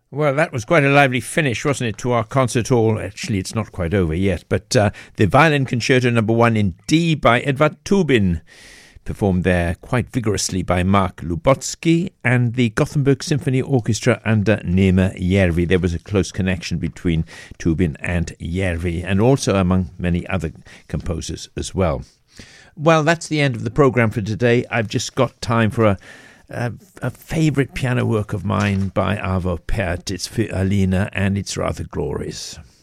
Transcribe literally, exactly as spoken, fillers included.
Well, that was quite a lively finish, wasn't it, to our concert hall? Actually, it's not quite over yet, but uh, the Violin Concerto Number One in D by Edvard Tubin, performed there quite vigorously by Mark Lubotsky, and the Gothenburg Symphony Orchestra under Neeme Järvi. There was a close connection between Tubin and Järvi, and also among many other composers as well. Well, that's the end of the programme for today. I've just got time for a A, a favourite piano work of mine by Arvo Pärt. It's for Alina, and it's rather glorious.